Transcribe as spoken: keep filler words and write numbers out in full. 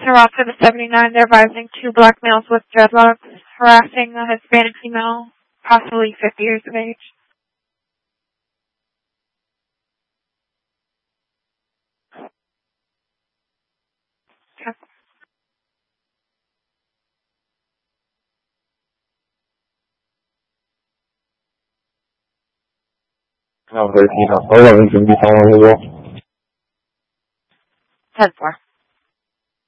Rock to the seventy-nine, they're advising two black males with dreadlocks harassing a Hispanic female, possibly fifty years of age. Okay. No, thirteen. Hold on, can be someone as well. ten four.